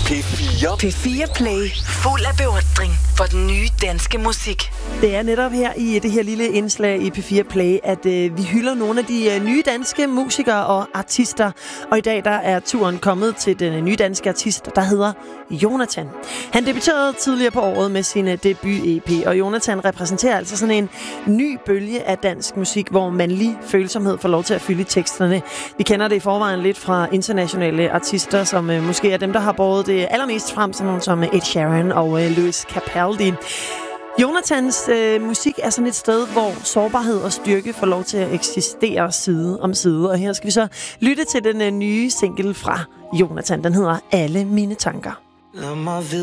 P4. P4 Play. Fuld af beundring for den nye danske musik. Det er netop her i det her lille indslag i P4 Play, at vi hylder nogle af de nye danske musikere og artister. Og i dag der er turen kommet til den nye danske artist, der hedder Jonathan. Han debuterede tidligere på året med sin debut-EP, og Jonathan repræsenterer altså sådan en ny bølge af dansk musik, hvor mandlig følsomhed får lov til at fylde teksterne. Vi kender det i forvejen lidt fra internationale artister, som måske er dem, der har båret det allermest frem, sådan nogle som Ed Sheeran og Lewis Capaldi. Jonathans musik er sådan et sted, hvor sårbarhed og styrke får lov til at eksistere side om side. Og her skal vi så lytte til den nye single fra Jonathan. Den hedder Alle mine tanker.